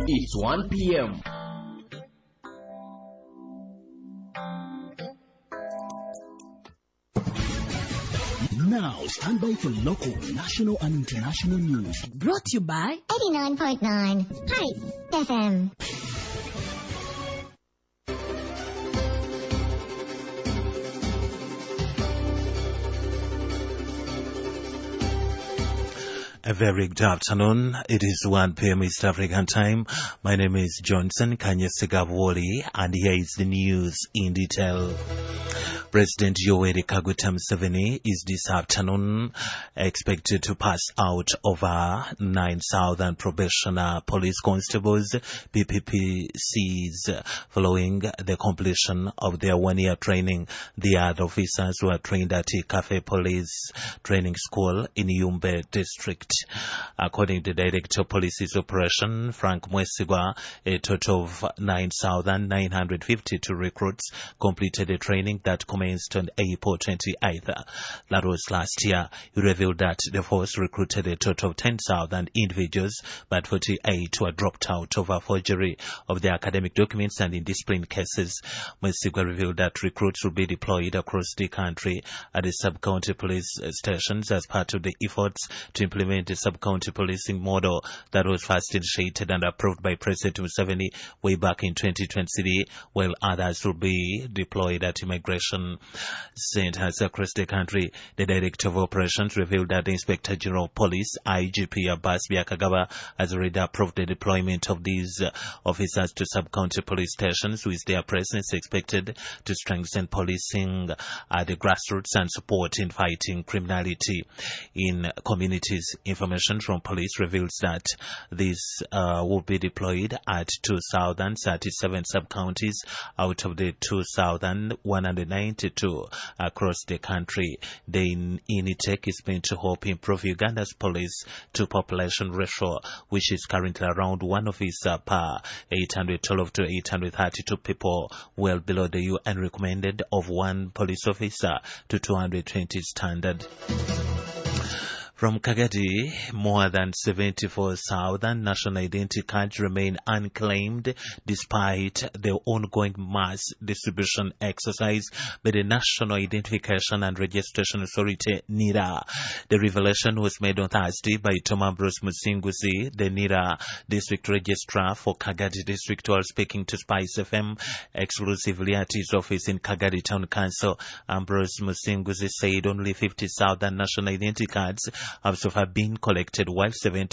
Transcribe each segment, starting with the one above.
It's 1 p.m. Now, stand by for local, national, and international news. Brought to you by 89.9 Hype FM. A very good afternoon. It is 1 p.m. East African time. My name is Johnson Kanyesegavwoli, and here is the news in detail. President Yoweri Kaguta Museveni is this afternoon expected to pass out over 9,000 probationer police constables, PPPCs, following the completion of their one-year training. The other officers were trained at Cafe Police Training School in Yumbe District. According to the Director of Police's Operation, Frank Mwesigwa, a total of 9,952 recruits completed the training that commenced on April 28th. That was last year. He revealed that the force recruited a total of 10,000 individuals, but 48 were dropped out over forgery of their academic documents and in discipline cases. Mwesigwa revealed that recruits will be deployed across the country at the sub-county police stations as part of the efforts to implement the sub-county policing model that was first initiated and approved by President Museveni way back in 2023, while others will be deployed at immigration centers across the country. The Director of Operations revealed that the Inspector General of Police, IGP Abbas Byakagaba, has already approved the deployment of these officers to sub-county police stations, with their presence expected to strengthen policing at the grassroots and support in fighting criminality in communities. Information from police reveals that these will be deployed at 2,037 sub-counties out of the 2,192 across the country. The Initech is meant to help improve Uganda's police to population ratio, which is currently around 1 officer per 812 to 832 people, well below the UN recommended of 1 police officer to 220 standard. From Kagadi, more than 74,000 national identity cards remain unclaimed despite the ongoing mass distribution exercise by the National Identification and Registration Authority, NIRA. The revelation was made on Thursday by Tom Ambrose Musinguzi, the NIRA District Registrar for Kagadi District, while speaking to Spice FM exclusively at his office in Kagadi Town Council. Ambrose Musinguzi said only 50,000 national identity cards have so far been collected, while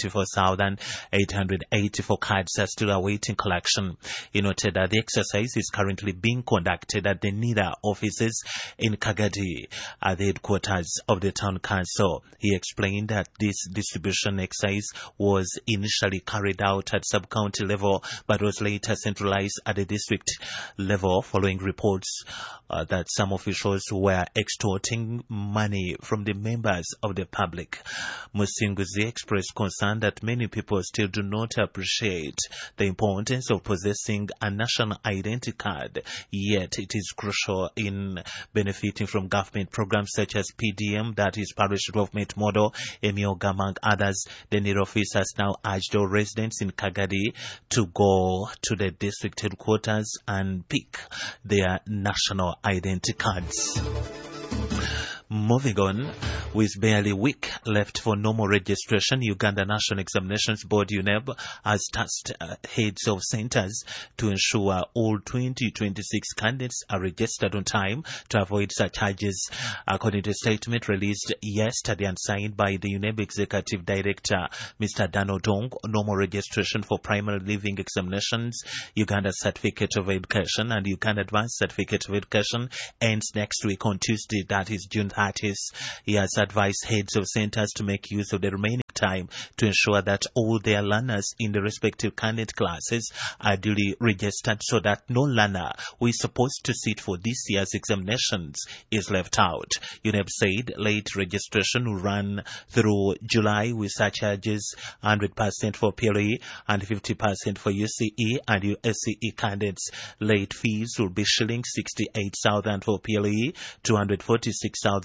74,884 cards are still awaiting collection. He noted that the exercise is currently being conducted at the NIRA offices in Kagadi, at the headquarters of the town council. He explained that this distribution exercise was initially carried out at sub-county level, but was later centralized at the district level following reports that some officials were extorting money from the members of the public. Musinguzi expressed concern that many people still do not appreciate the importance of possessing a national identity card, yet it is crucial in benefiting from government programs such as PDM, that is Parish Development Model, EMIOGA, among others. The NIRA office has now urged all residents in Kagadi to go to the district headquarters and pick their national identity cards. Moving on, with barely a week left for normal registration, Uganda National Examinations Board UNEB has tasked heads of centers to ensure all 2026 candidates are registered on time to avoid surcharges. According to a statement released yesterday and signed by the UNEB Executive Director, Mr. Dan Odong, normal registration for primary leaving examinations, Uganda Certificate of Education and Uganda Advanced Certificate of Education ends next week on Tuesday, that is June 30th. He has advised heads of centers to make use of the remaining time to ensure that all their learners in the respective candidate classes are duly registered, so that no learner who is supposed to sit for this year's examinations is left out. UNEB said late registration will run through July, with surcharges 100% for PLE and 50% for UCE and USCE candidates. Late fees will be shilling 68,000 for PLE, 246,000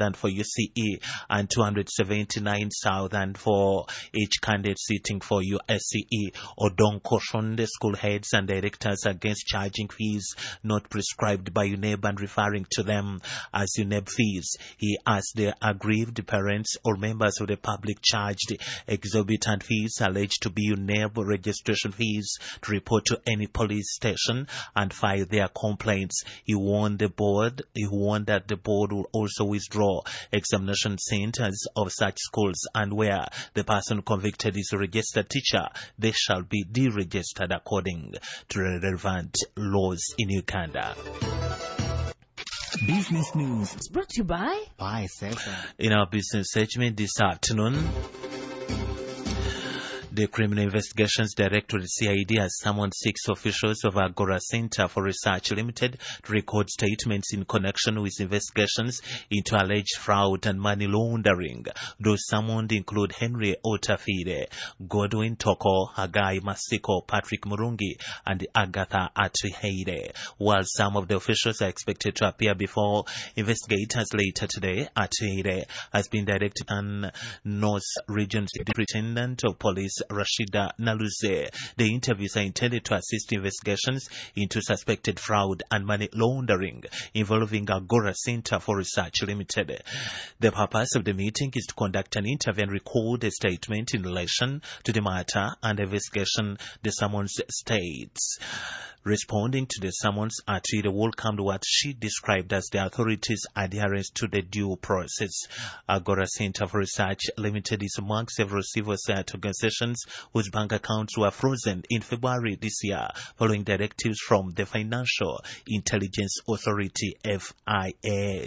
Southern for UCE and 279 Southern for each candidate sitting for USCE. Odong cautioned the school heads and directors against charging fees not prescribed by UNEB and referring to them as UNEB fees. He asked the aggrieved parents or members of the public charged exorbitant fees alleged to be UNEB registration fees to report to any police station and file their complaints. He warned that the board will also withdraw examination centers of such schools, and where the person convicted is a registered teacher, they shall be deregistered according to relevant laws in Uganda. Business news. It's brought to you by Bye, Seven. In our business segment this afternoon, the Criminal Investigations Directorate CID has summoned 6 officials of Agora Center for Research Limited to record statements in connection with investigations into alleged fraud and money laundering. Those summoned include Henry Otafide, Godwin Toko, Hagai Masiko, Patrick Murungi, and Agatha Atuheide. While some of the officials are expected to appear before investigators later today, Atuheide has been directed and North Region Superintendent of Police Rashida Naluze. The interviews are intended to assist investigations into suspected fraud and money laundering involving Agora Center for Research Limited. The purpose of the meeting is to conduct an interview and record a statement in relation to the matter and investigation, the summons states. Responding to the summons, Atuheide welcomed what she described as the authorities' adherence to the due process. Agora Center for Research Limited is among several civil society organizations whose bank accounts were frozen in February this year following directives from the Financial Intelligence Authority, FIA.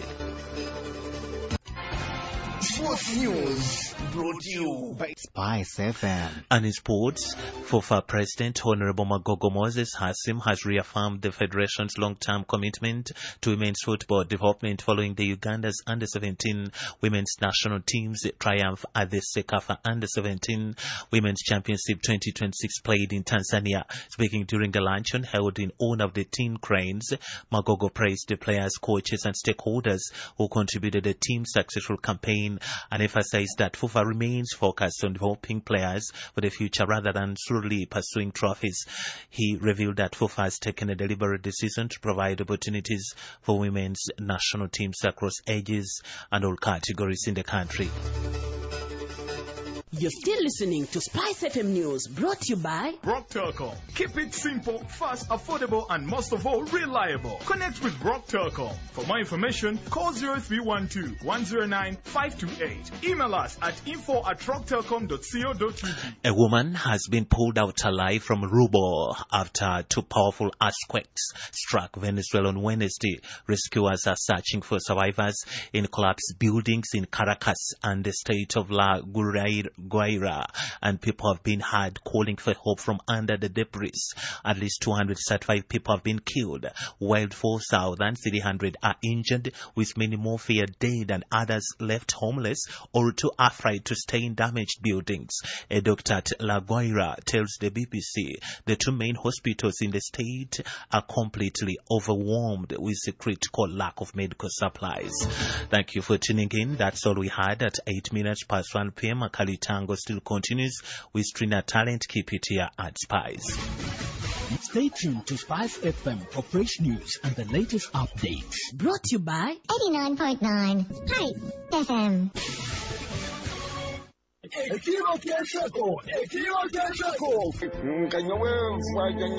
Sports news brought to you by Spice FM. And in sports, FOFA President Honorable Magogo Moses Hassim has reaffirmed the Federation's long-term commitment to women's football development following the Uganda's Under-17 women's national team's triumph at the Sekafa Under-17 Women's Championship 2026 played in Tanzania. Speaking during a luncheon held in honor of the Teen Cranes, Magogo praised the players, coaches and stakeholders who contributed to the team's successful campaign and emphasized that FOFA remains focused on developing players for the future rather than solely pursuing trophies. He revealed that FOFA has taken a deliberate decision to provide opportunities for women's national teams across ages and all categories in the country. You're still listening to Spice FM News, brought to you by Rock Telecom. Keep it simple, fast, affordable, and most of all, reliable. Connect with Rock Telecom. For more information, call 0312-109-528. Email us at info@rocktelecom.co.uk. A woman has been pulled out alive from Rubo after 2 powerful earthquakes struck Venezuela on Wednesday. Rescuers are searching for survivors in collapsed buildings in Caracas and the state of La Guaira, and people have been heard calling for help from under the debris. At least 235 people have been killed, while 4,300 are injured, with many more feared dead and others left homeless or too afraid to stay in damaged buildings. A doctor at La Guaira tells the BBC the 2 main hospitals in the state are completely overwhelmed with a critical lack of medical supplies. Thank you for tuning in. That's all we had at 8 minutes past 1 p.m. Akali Tango still continues with Trina Talent. Keep it here at Spice. Stay tuned to Spice FM for fresh news and the latest updates. brought to you by 89.9 Hype FM. Equivocation.